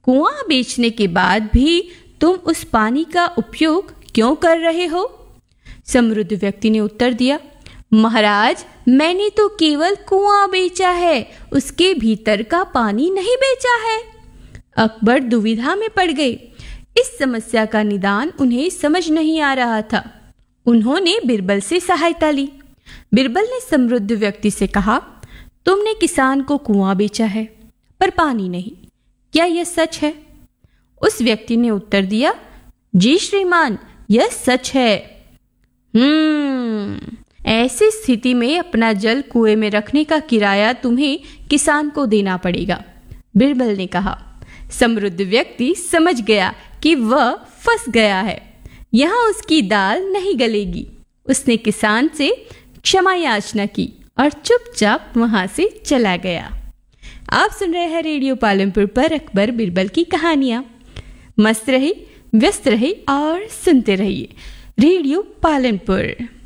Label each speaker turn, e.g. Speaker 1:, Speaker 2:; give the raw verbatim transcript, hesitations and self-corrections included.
Speaker 1: कुआं बेचने के बाद भी तुम उस पानी का उपयोग क्यों कर रहे हो? समृद्ध व्यक्ति ने उत्तर दिया, महाराज, मैंने तो केवल कुआं बेचा है, उसके भीतर का पानी नहीं बेचा है। अकबर दुविधा में पड़ गए। इस समस्या का निदान उन्हें समझ नहीं आ रहा था। उन्होंने बिरबल से सहायता ली। बिरबल ने समृद्ध व्यक्ति से कहा, तुमने किसान को कुआं बेचा है पर पानी नहीं, क्या यह सच है? उस व्यक्ति ने उत्तर दिया, जी श्रीमान, यह सच है। हम्म ऐसी स्थिति में अपना जल कुएं में रखने का किराया तुम्हें किसान को देना पड़ेगा, बिरबल ने कहा। समृद्ध व्यक्ति समझ गया कि वह फंस गया है, यहाँ उसकी दाल नहीं गलेगी। उसने किसान से क्षमा याचना की और चुपचाप वहां से चला गया। आप सुन रहे हैं रेडियो पालमपुर पर अकबर बिरबल की कहानियां। मस्त रहिए, व्यस्त रहिए और सुनते रहिए रेडियो पालमपुर।